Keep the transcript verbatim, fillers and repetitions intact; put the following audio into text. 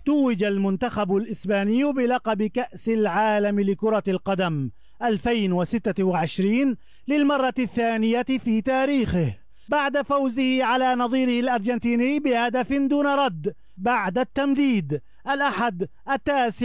توج المنتخب الإسباني بلقب كأس العالم لكرة القدم ألفين وستة وعشرين للمرة الثانية في تاريخه بعد فوزه على نظيره الأرجنتيني بهدف دون رد بعد التمديد الأحد التاسع